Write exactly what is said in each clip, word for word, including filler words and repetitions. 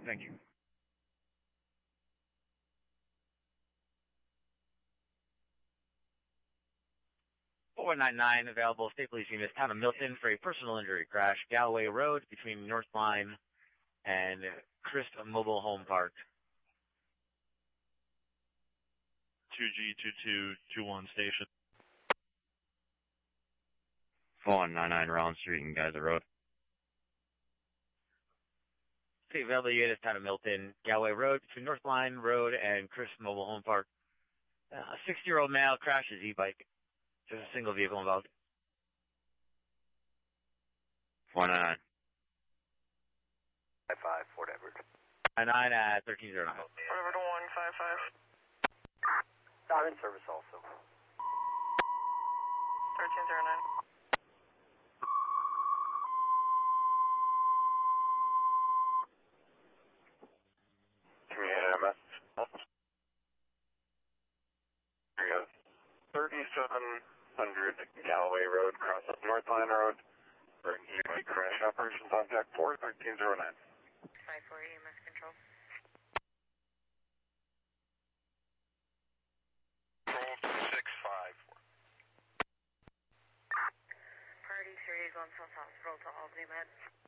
Thank you. four nine nine available. State Police unit, town of Milton for a personal injury crash. Galloway Road between North Line and Crisp Mobile Home Park. two G two two two one station. four one nine nine Rollins Street and Geyser Road. State available unit, town of Milton, Galloway Road between North Line Road and Crisp Mobile Home Park. Uh, a sixty-year-old male crashes e-bike. There's a single vehicle involved. four nine nine. five five, Fort Edward. nine nine at thirteen oh nine. Fort Edward one five five. I'm in service also. thirteen oh nine. Community M S. thirty-seven hundred Galloway Road, cross up North Line Road, for an e-bike crash operations on deck four, thirteen oh nine. five four E M S control. Control two six five four. Party three going from hospital to Albany Med.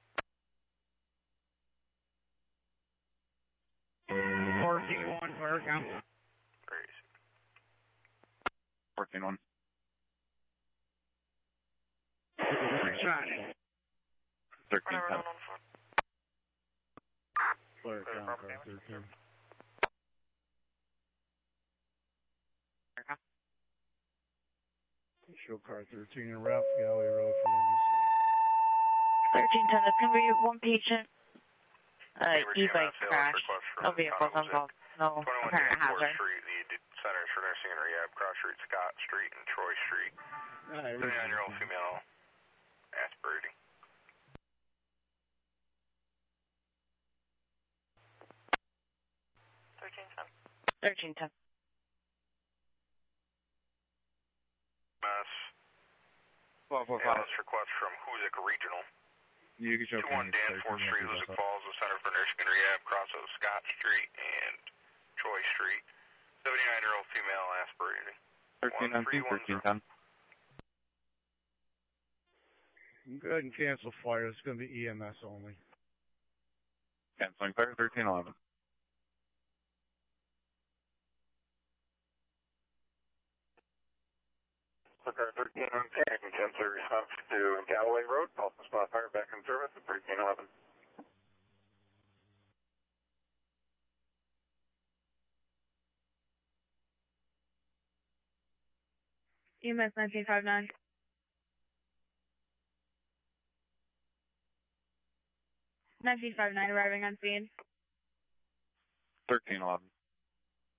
fourteen one, where count? Great. fourteen one. Shot. thirteen ten. Clear count, thirteen. Show car thirteen and Ralph Galley Road for Wendy's. thirteen ten, that's going to be one patient. Uh, e-bike crash. No vehicles involved. No apparent hazard. Street, the Centers for Nursing and Rehab, Cross Street, Scott Street, and Troy Street. thirty-nine-year-old female aspirating. thirteen ten. thirteen ten. Mass. four four A five. L S request from Hoosick Regional. You can show two one Danforth Street, Hoosick Falls, the Center for Nursing and Rehab, cross of Scott Street and Troy Street. seventy-nine-year-old female aspirating. thirteen ten, thirteen ten. Go ahead and cancel fire. It's going to be E M S only. Canceling fire, thirteen eleven. Car thirteen on tag and cancel response to Galloway Road. Pulse and spot fire back in service at thirteen eleven. E M S nineteen five nine. nineteen five nine arriving on scene. thirteen eleven.